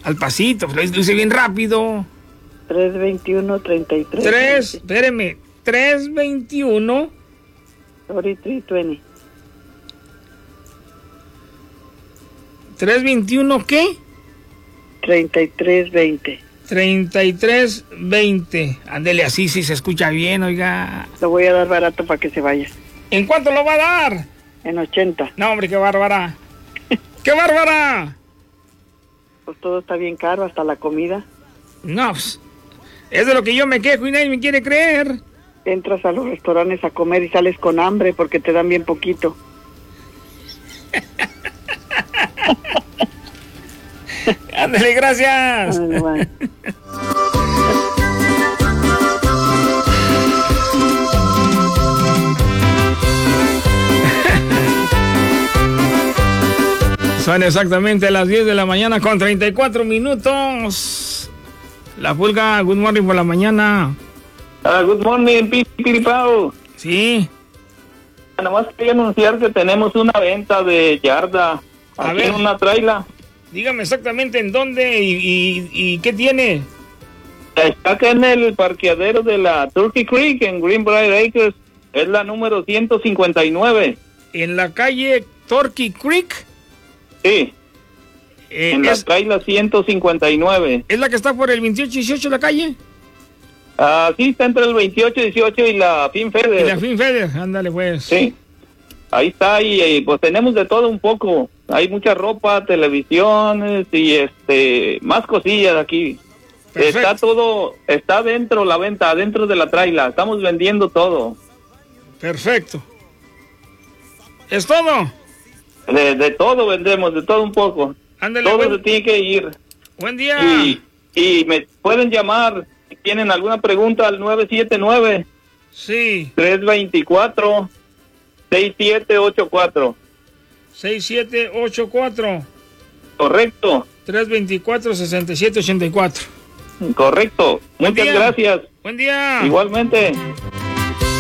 Al pasito, lo hice bien rápido. 321-33. Espéreme, 321. 4320. ¿321 qué? 3320. 3320. Ándele, así sí se escucha bien, oiga. Lo voy a dar barato para que se vaya. ¿En cuánto lo va a dar? En 80. No, hombre, qué bárbara. ¡Qué bárbara! Pues todo está bien caro, hasta la comida. No, pues, es de lo que yo me quejo y nadie me quiere creer. Entras a los restaurantes a comer y sales con hambre porque te dan bien poquito. Ándale, gracias. Bueno. Son exactamente las 10 de la mañana con 34 minutos. La Pulga, good morning por la mañana. Good morning, Piripao. Sí. Nada más quería anunciar que tenemos una venta de yarda. A Aquí ver. en una traila. Dígame exactamente en dónde y qué tiene. Está acá en el parqueadero de la Turkey Creek, en Greenbrier Acres. Es la número 159. En la calle Turkey Creek. Sí. En la traila 159. ¿Es la que está por el 28-18 la calle? Sí, está entre el 28-18 y la Finfeder. Y la Finfeder, ándale pues. Sí. Ahí está, y pues tenemos de todo un poco. Hay mucha ropa, televisiones y más cosillas aquí. Perfecto. Está todo, está dentro la venta, dentro de la traila. Estamos vendiendo todo. Perfecto. ¿Es todo? De todo vendemos, de todo un poco. Ándale, Todo se tiene que ir. Buen día. Y me pueden llamar si tienen alguna pregunta al 979. Sí. 324-6784. 6784. Correcto. 324-6784. Correcto. Buen Muchas día. gracias. Buen día. Igualmente.